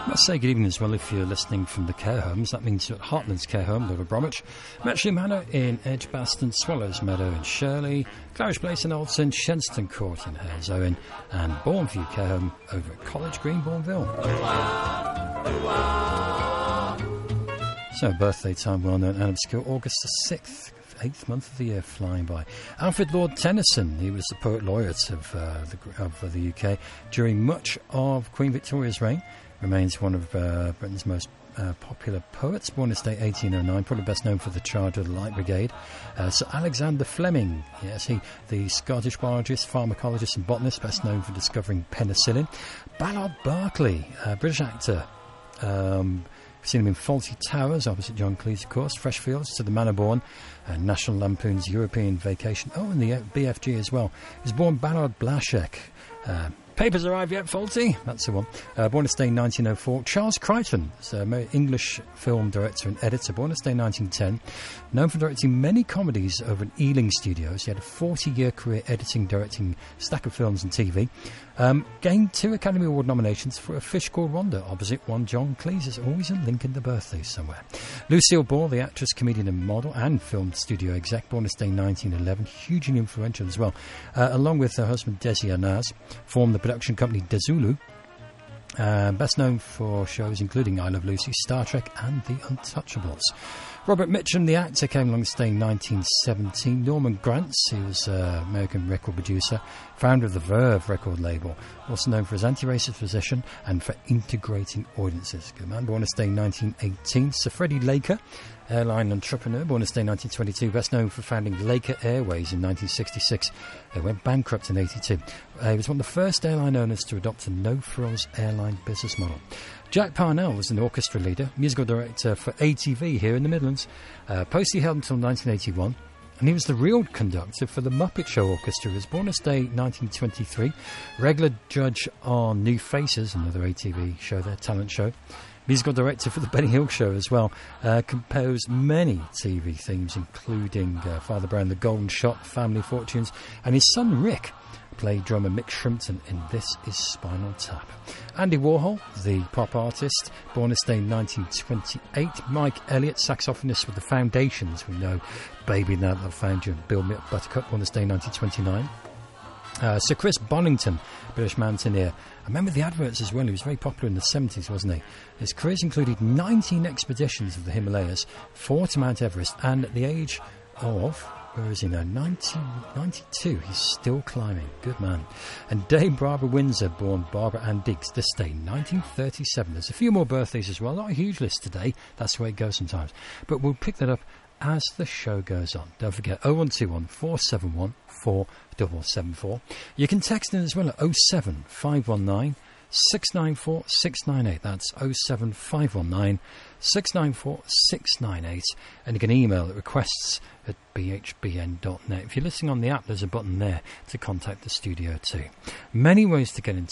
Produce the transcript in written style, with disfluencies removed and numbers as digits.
I must say good evening as well if you're listening from the care homes. That means at Heartlands Care Home, Lower Bromwich, Matchley Manor in Edgbaston, Swallows Meadow in Shirley, Claridge Place in Alton, Shenston Court in Halesowen, and Bourneview Care Home over at College Green, Bourneville. So, birthday time, well known and obscure, August the 6th. 8th month of the year flying by. Alfred Lord Tennyson, he was the poet laureate of the UK during much of Queen Victoria's reign. Remains one of Britain's most popular poets. Born in state 1809, probably best known for The Charge of the Light Brigade. Sir Alexander Fleming, yes, the Scottish biologist, pharmacologist and botanist, best known for discovering penicillin. Ballard Berkeley, British actor. We've seen him in Fawlty Towers, opposite John Cleese, of course, Freshfields, To the Manor Born, and National Lampoon's European Vacation. Oh, and the BFG as well. He was born Ballard Blashek. Papers arrived yet, Fawlty? That's the one. Born in Spain 1904. Charles Crichton is an English film director and editor. Born in Spain 1910. Known for directing many comedies over at Ealing Studios. He had a 40-year career editing, directing a stack of films and TV. Gained 2 Academy Award nominations for A Fish Called Wanda, opposite one John Cleese. There's always a link in the birthdays somewhere. Lucille Ball, the actress, comedian and model, and film studio exec, born in Spain 1911, hugely influential as well. Along with her husband Desi Arnaz, formed the production company Dezulu. Best known for shows including I Love Lucy, Star Trek and The Untouchables. Robert Mitchum, the actor, came along the stage in 1917. Norman Granz, he was an American record producer, founder of the Verve record label, also known for his anti-racist position and for integrating audiences. Good man, born in stage 1918. Sir Freddie Laker, airline entrepreneur, born in stage 1922, best known for founding Laker Airways in 1966. They went bankrupt in 82. He was one of the first airline owners to adopt a no-frills airline business model. Jack Parnell was an orchestra leader, musical director for ATV here in the Midlands. Post he held until 1981, and he was the real conductor for the Muppet Show Orchestra. He was born this day 1923, regular judge on New Faces, another ATV show, their talent show. Musical director for the Benny Hill Show as well. Composed many TV themes, including Father Brown, The Golden Shot, Family Fortunes, and his son Rick played drummer Mick Shrimpton in This Is Spinal Tap. Andy Warhol, the pop artist, born this day in 1928. Mike Elliott, saxophonist with the Foundations. We know Baby Now That I've Found You, Build Me Up Buttercup, born this day in 1929. Sir Chris Bonington, British mountaineer. I remember the adverts as well. He was very popular in the 70s, wasn't he? His careers included 19 expeditions of the Himalayas, 4 to Mount Everest, and at the age of... where is he now? 92. He's still climbing. Good man. And Dame Barbara Windsor, born Barbara Ann Diggs, this day, 1937. There's a few more birthdays as well. Not a huge list today. That's the way it goes sometimes. But we'll pick that up as the show goes on. Don't forget 0121 471 4774. You can text in as well at 07519 694 698. That's 07519 694 698. And you can email at requests at bhbn.net. If you're listening on the app, there's a button there to contact the studio too. Many ways to get in